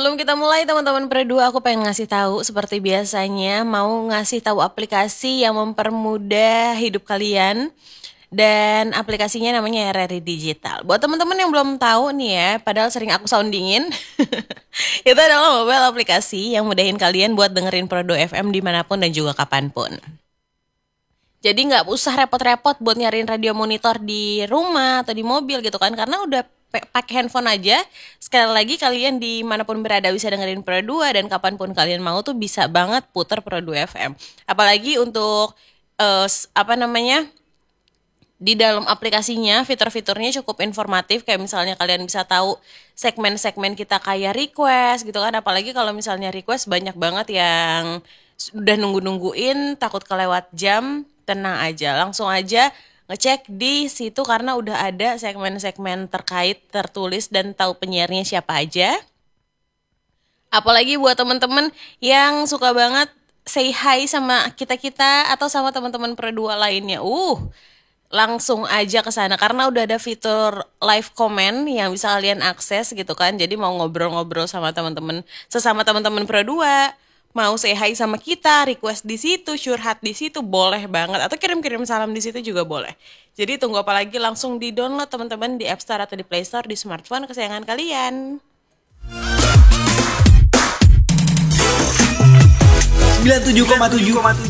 Sebelum kita mulai teman-teman Pro 2, aku pengen ngasih tahu seperti biasanya, mau ngasih tahu aplikasi yang mempermudah hidup kalian. Dan aplikasinya namanya RRI Digital. Buat teman-teman yang belum tahu nih ya, padahal sering aku soundingin, itu adalah mobile aplikasi yang mudahin kalian buat dengerin Pro 2 FM dimanapun dan juga kapanpun. Jadi nggak usah repot-repot buat nyariin radio monitor di rumah atau di mobil gitu kan, karena udah pakai handphone aja. Sekali lagi kalian dimanapun berada bisa dengerin Pro 2 dan kapanpun kalian mau tuh bisa banget puter Pro 2 FM. Apalagi untuk apa namanya? Di dalam aplikasinya fitur-fiturnya cukup informatif, kayak misalnya kalian bisa tahu segmen-segmen kita kayak request gitu kan, apalagi kalau misalnya request banyak banget yang udah nunggu-nungguin takut kelewat jam. Tenang aja, langsung aja ngecek di situ karena udah ada segmen-segmen terkait tertulis dan tahu penyiarnya siapa aja. Apalagi buat temen-temen yang suka banget say hi sama kita-kita atau sama teman-teman Pro 2 lainnya. Langsung aja ke sana karena udah ada fitur live comment yang bisa kalian akses gitu kan. Jadi mau ngobrol-ngobrol sama teman-teman, sesama teman-teman Pro 2, mau say hi sama kita, request di situ, curhat di situ boleh banget, atau kirim-kirim salam di situ juga boleh. Jadi tunggu apa lagi, langsung di-download teman-teman di App Store atau di Play Store di smartphone kesayangan kalian. 97,7